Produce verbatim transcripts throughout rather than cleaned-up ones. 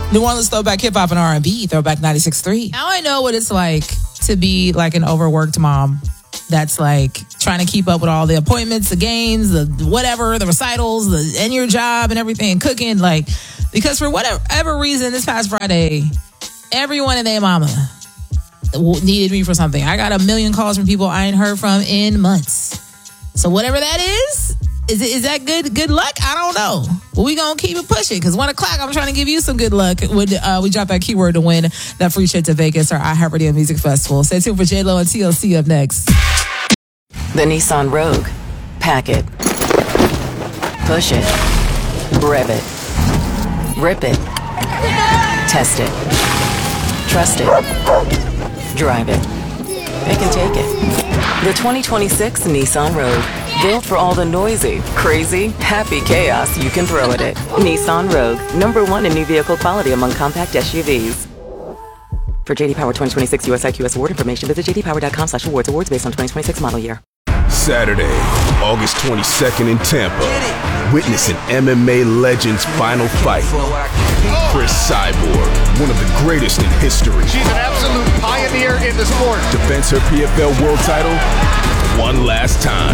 New Orleans throwback hip hop and R and B, Throwback ninety-six point three. Now I know what it's like to be like an overworked mom that's like trying to keep up with all the appointments, the games, the whatever, the recitals, the and your job and everything, cooking. Like, because for whatever reason, this past Friday, everyone and their mama needed me for something. I got a million calls from people I ain't heard from in months. So whatever that is, is is that good good luck? I don't know. But we gonna keep it pushing because one o'clock I'm trying to give you some good luck when uh, we drop that keyword to win that free trip to Vegas or iHeartRadio Music Festival. Stay tuned for J-Lo and T L C up next. The Nissan Rogue. Pack it. Push it. Rev it. Rip it. Test it. Trust it. Drive it. They can take it. The twenty twenty-six Nissan Rogue. Built for all the noisy, crazy, happy chaos you can throw at it. Nissan Rogue. Number one in new vehicle quality among compact S U Vs. For J D Power twenty twenty-six U S I Q S award information, visit j d power dot com slash awards. Awards based on twenty twenty-six model year. Saturday, August twenty-second in Tampa. Witness an M M A legend's final fight. Chris Cyborg, one of the greatest in history. She's an absolute pioneer in the sport. Defends her P F L world title one last time.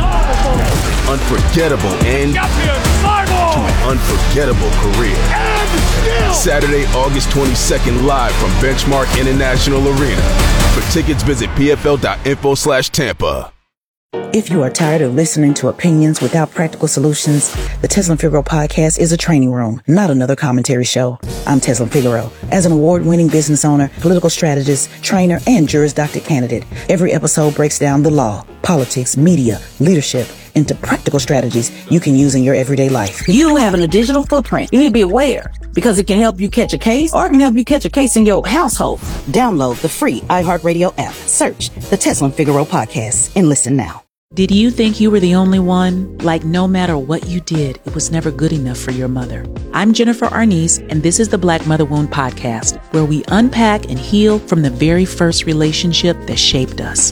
Unforgettable end to an unforgettable career. Saturday, August twenty-second, live from Benchmark International Arena. For tickets, visit p f l dot info slash Tampa. If you are tired of listening to opinions without practical solutions, the Teslin Figaro podcast is a training room, not another commentary show. I'm Teslin Figaro. As an award-winning business owner, political strategist, trainer, and Juris Doctor candidate, every episode breaks down the law, politics, media, leadership, into practical strategies you can use in your everyday life. You having a digital footprint. You need to be aware because it can help you catch a case or it can help you catch a case in your household. Download the free iHeartRadio app. Search the Teslin Figaro podcast and listen now. Did you think you were the only one? Like, no matter what you did, it was never good enough for your mother. I'm Jennifer Arnice, and this is the Black Mother Wound Podcast, where we unpack and heal from the very first relationship that shaped us.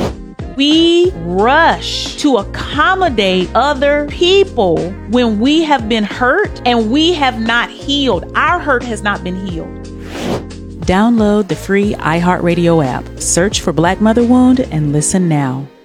We rush to accommodate other people when we have been hurt and we have not healed. Our hurt has not been healed. Download the free iHeartRadio app. Search for Black Mother Wound and listen now.